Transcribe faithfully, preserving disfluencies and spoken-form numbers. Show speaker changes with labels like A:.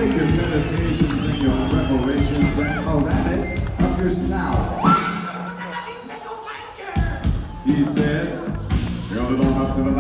A: take your meditations and your preparations and ram it up your snout. He said, you're a little up to the